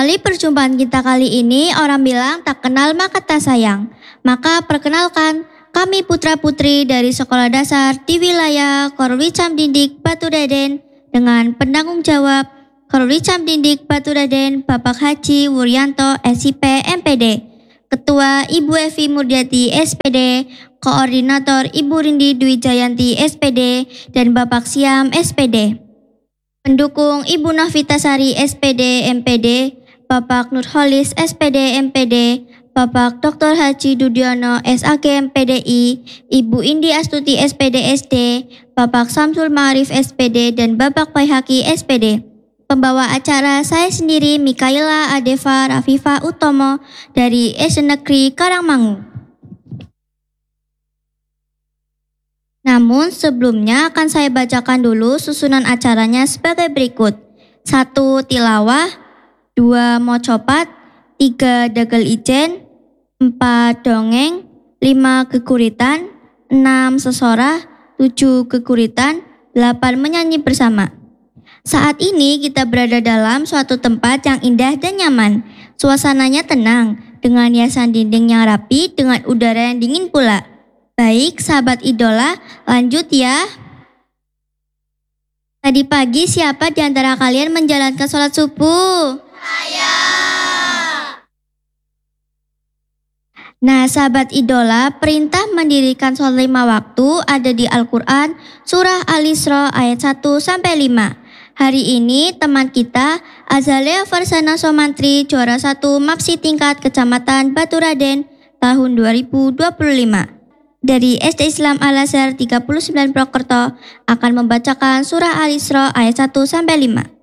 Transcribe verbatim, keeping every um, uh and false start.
mengawali perjumpaan kita kali ini, orang bilang tak kenal maka tak sayang. Maka perkenalkan, kami putra-putri dari Sekolah Dasar di wilayah Korwi Camdindik Batu Daden dengan penanggung jawab Korwi Camdindik Batu Daden Bapak Haji Wuryanto S I P M P D, Ketua Ibu Evi Murdiati S P D, Koordinator Ibu Rindi Dwi Jayanti S P D, dan Bapak Siam S P D. Pendukung Ibu Novitasari S P D M P D, Bapak Nurholis S P D M P D, Bapak Doktor Haji Dudiono S A G M P D I, Ibu Indi Astuti S P D S D, Bapak Samsul Ma'arif S P D, dan Bapak Paihaki S P D. Pembawa acara saya sendiri Mikaela Adeva Rafifa Utomo dari S D Negeri Karangmangu. Namun sebelumnya akan saya bacakan dulu susunan acaranya sebagai berikut. satu. Tilawah, dua. Mocopat, tiga. Dagel ijen, empat. Dongeng, lima. Geguritan, enam. Sesorah, tujuh. Geguritan, delapan. Menyanyi bersama. Saat ini kita berada dalam suatu tempat yang indah dan nyaman. Suasananya tenang, dengan hiasan dinding yang rapi, dengan udara yang dingin pula. Baik, sahabat idola, lanjut ya. Tadi pagi siapa di antara kalian menjalankan sholat subuh? Saya. Nah, sahabat idola, perintah mendirikan sholat lima waktu ada di Al-Quran, surah Al-Isra ayat satu sampai lima. Hari ini teman kita, Azalea Farsana Somantri, juara satu MAPSI tingkat Kecamatan Batu Raden, tahun dua ribu dua puluh lima. Dari S D Islam Al-Azhar tiga puluh sembilan Prokerto akan membacakan surah Al-Isra ayat satu sampai lima.